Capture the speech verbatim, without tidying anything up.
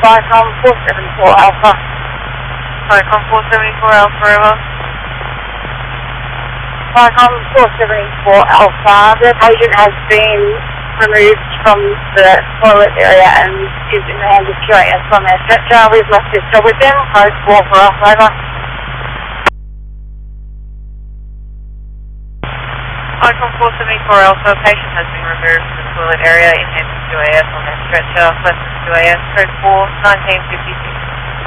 Viacom four seventy-four Alpha. Viacom four seventy-four Alpha, River. Viacom four seventy-four Alpha. The patient has been removed from the toilet area and is in the hands of Q A S on their stretcher. We've left this job with them. Code four for us, over. Viacom four seventy-four Alpha, patient has been removed from the toilet area in hands of Q A S on their stretcher. Left of Q A S, code four, nineteen fifty-six.